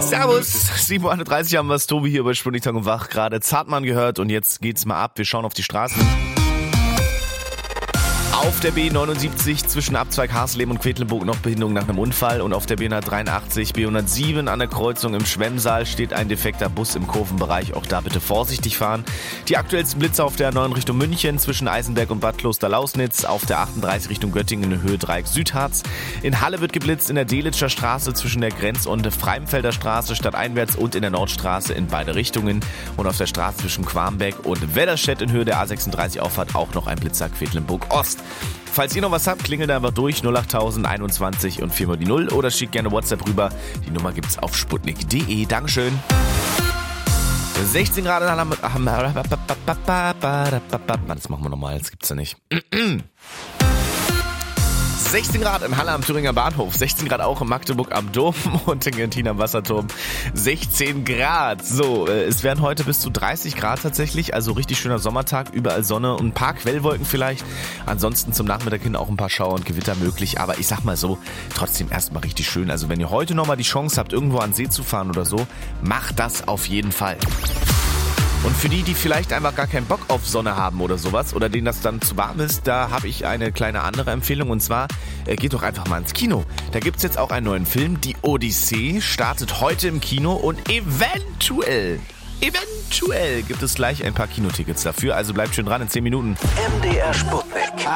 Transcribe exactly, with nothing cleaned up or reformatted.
Servus, sieben Uhr einunddreißig haben wir es, Tobi hier bei Sputnik Tag und Wach, gerade Zartmann gehört und jetzt geht's mal ab, wir schauen auf die Straßen. Auf der B neunundsiebzig zwischen Abzweig Hasleben und Quedlinburg noch Behinderung nach einem Unfall und auf der B hundertdreiundachtzig, B hundertsieben an der Kreuzung im Schwemmsaal steht ein defekter Bus im Kurvenbereich, auch da bitte vorsichtig fahren. Die aktuellsten Blitze auf der neun Richtung München zwischen Eisenberg und Bad Kloster-Lausnitz, auf der achtunddreißig Richtung Göttingen in Höhe Dreieck Südharz. In Halle wird geblitzt in der Delitscher Straße zwischen der Grenz- und Freimfelder Straße stadteinwärts und in der Nordstraße in beide Richtungen und auf der Straße zwischen Quarmbeck und Wedderstedt in Höhe der A sechsunddreißig Auffahrt auch noch ein Blitzer Quedlinburg Ost. Falls ihr noch was habt, klingelt einfach durch null acht tausend einundzwanzig und viermal die null oder schickt gerne WhatsApp rüber. Die Nummer gibt's auf sputnik punkt de. Dankeschön. sechzehn Grad in Halle. Das machen wir nochmal, das gibt's ja nicht. sechzehn Grad in Halle am Thüringer Bahnhof, sechzehn Grad auch in Magdeburg am Dom und in Gentin am Wasserturm, sechzehn Grad. So, es werden heute bis zu dreißig Grad tatsächlich, also richtig schöner Sommertag, überall Sonne und ein paar Quellwolken vielleicht. Ansonsten zum Nachmittag hin auch ein paar Schauer und Gewitter möglich, aber ich sag mal so, trotzdem erstmal richtig schön. Also wenn ihr heute nochmal die Chance habt, irgendwo an den See zu fahren oder so, macht das auf jeden Fall. Und für die, die vielleicht einfach gar keinen Bock auf Sonne haben oder sowas oder denen das dann zu warm ist, da habe ich eine kleine andere Empfehlung und zwar äh, geht doch einfach mal ins Kino. Da gibt's jetzt auch einen neuen Film, Die Odyssee, startet heute im Kino und eventuell, eventuell gibt es gleich ein paar Kinotickets dafür, also bleibt schön dran in zehn Minuten. M D R Sputnik.